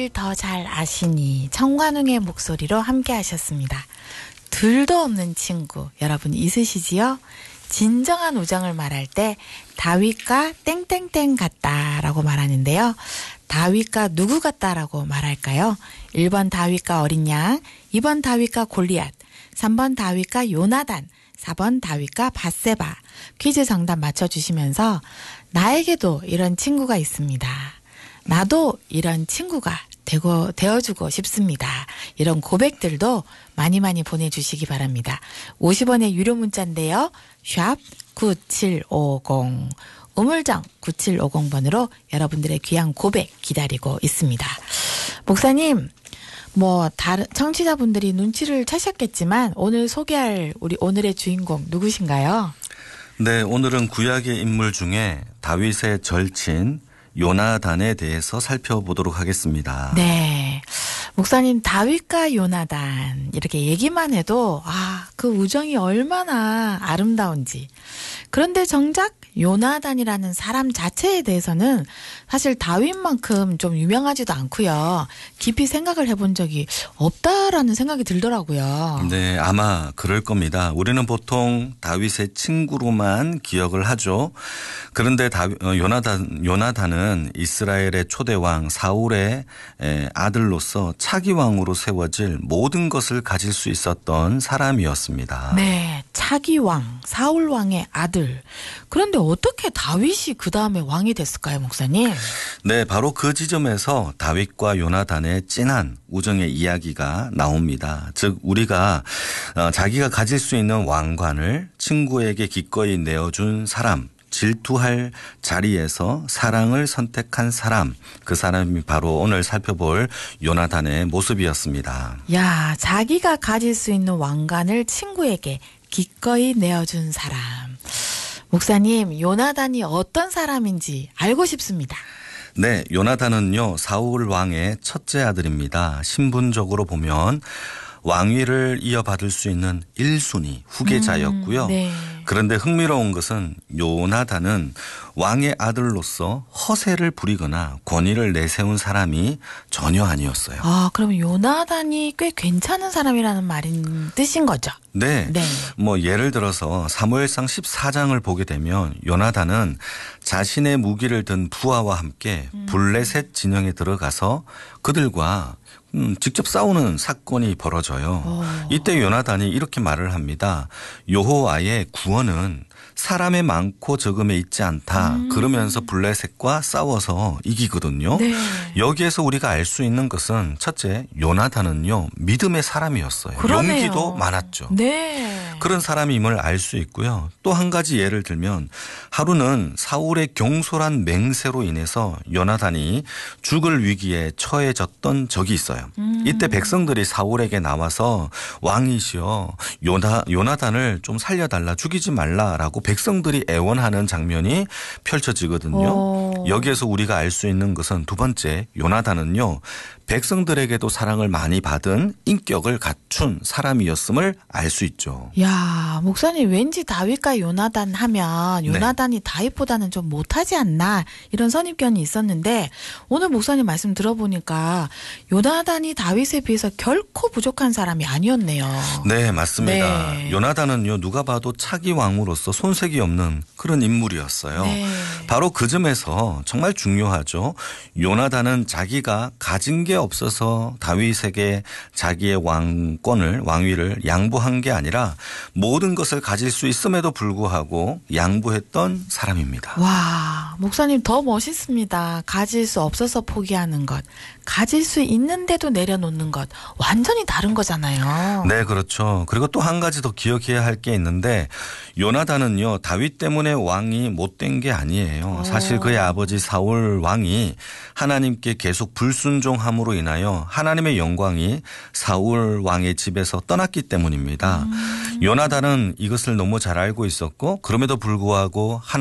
더 잘 아시니 청관웅의 목소리로 함께 하셨습니다. 둘도 없는 친구 여러분 있으시지요? 진정한 우정을 말할 때 다윗과 땡땡땡 같다라고 말하는데요. 다윗과 누구 같다라고 말할까요? 1번 다윗과 어린 양, 2번 다윗과 골리앗, 3번 다윗과 요나단, 4번 다윗과 밧세바. 퀴즈 정답 맞춰주시면서 나에게도 이런 친구가 있습니다. 나도 이런 친구가 되어주고 싶습니다. 이런 고백들도 많이 보내주시기 바랍니다. 50원의 유료 문자인데요. 샵 9750 우물정 9750번으로 여러분들의 귀한 고백 기다리고 있습니다. 목사님, 다른 청취자분들이 눈치를 채셨겠지만 오늘 소개할 우리 오늘의 주인공 누구신가요? 네, 오늘은 구약의 인물 중에 다윗의 절친 요나단에 대해서 살펴보도록 하겠습니다. 네. 목사님, 다윗과 요나단 이렇게 얘기만 해도 그 우정이 얼마나 아름다운지. 그런데 정작 요나단이라는 사람 자체에 대해서는 사실 다윗만큼 좀 유명하지도 않고요. 깊이 생각을 해본 적이 없다라는 생각이 들더라고요. 네, 아마 그럴 겁니다. 우리는 보통 다윗의 친구로만 기억을 하죠. 그런데 요나단은 이스라엘의 초대왕 사울의 아들로서 차기 왕으로 세워질 모든 것을 가질 수 있었던 사람이었습니다. 네, 차기 왕, 사울 왕의 아들. 그런데 어떻게 다윗이 그 다음에 왕이 됐을까요, 목사님? 네, 바로 그 지점에서 다윗과 요나단의 진한 우정의 이야기가 나옵니다. 즉 우리가 자기가 가질 수 있는 왕관을 친구에게 기꺼이 내어준 사람, 질투할 자리에서 사랑을 선택한 사람, 그 사람이 바로 오늘 살펴볼 요나단의 모습이었습니다. 야, 자기가 가질 수 있는 왕관을 친구에게 기꺼이 내어준 사람. 목사님, 요나단이 어떤 사람인지 알고 싶습니다. 네, 요나단은요 사울 왕의 첫째 아들입니다. 신분적으로 보면 왕위를 이어받을 수 있는 1순위 후계자였고요. 네. 그런데 흥미로운 것은 요나단은 왕의 아들로서 허세를 부리거나 권위를 내세운 사람이 전혀 아니었어요. 그럼 요나단이 꽤 괜찮은 사람이라는 말인 뜻인 거죠? 네. 네. 예를 들어서 사무엘상 14장을 보게 되면 요나단은 자신의 무기를 든 부하와 함께 블레셋 진영에 들어가서 그들과 직접 싸우는 사건이 벌어져요. 이때 요나단이 이렇게 말을 합니다. 여호와의 구원은 사람의 많고 적음에 있지 않다. 그러면서 블레셋과 싸워서 이기거든요. 네. 여기에서 우리가 알 수 있는 것은 첫째, 요나단은요 믿음의 사람이었어요. 그러네요. 용기도 많았죠. 네. 그런 사람임을 알 수 있고요. 또 한 가지 예를 들면 하루는 사울의 경솔한 맹세로 인해서 요나단이 죽을 위기에 처해졌던 적이 있어요. 이때 백성들이 사울에게 나와서 왕이시여 요나단을 좀 살려달라, 죽이지 말라라고 백성들이 애원하는 장면이 펼쳐지거든요. 여기에서 우리가 알 수 있는 것은 두 번째, 요나단은요 백성들에게도 사랑을 많이 받은 인격을 갖춘 사람이었음을 알 수 있죠. 야, 목사님 왠지 다윗과 요나단 하면 요나단이 다윗보다는 좀 못하지 않나 이런 선입견이 있었는데 오늘 목사님 말씀 들어보니까 요나단이 다윗에 비해서 결코 부족한 사람이 아니었네요. 네, 맞습니다. 네. 요나단은요 누가 봐도 차기 왕으로서 손색이 없는 그런 인물이었어요. 네. 바로 그 점에서 정말 중요하죠. 요나단은 자기가 가진 게 없어서 다윗에게 자기의 왕위를 양보한 게 아니라 모든 것을 가질 수 있음에도 불구하고 양보했던 사람입니다. 와, 목사님 더 멋있습니다. 가질 수 없어서 포기하는 것, 가질 수 있는데도 내려놓는 것 완전히 다른 거잖아요. 네, 그렇죠. 그리고 또 한 가지 더 기억해야 할 게 있는데 요나단은요 다윗 때문에 왕이 못된 게 아니에요. 사실 그의 아버지 사울 왕이 하나님께 계속 불순종함으로 인하여 하나님의 영광이 사울 왕의 집에서 떠났기 때문입니다. 요나단은 이것을 너무 잘 알고 있었고 그럼에도 불구하고